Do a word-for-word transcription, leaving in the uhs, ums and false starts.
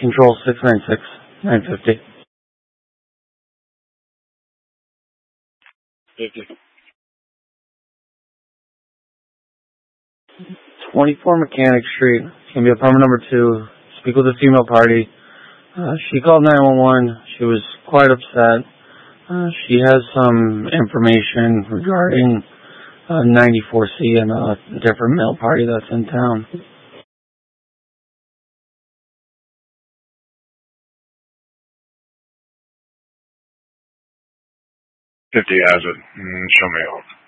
Control six nine six, nine fifty. fifty. twenty-four Mechanic Street. It's going to be apartment number two. Speak with the female party. Uh, she called nine one one. She was quite upset. Uh, she has some information regarding uh, ninety-four C and a different male party that's in town. fifty has it. Mm, show me out.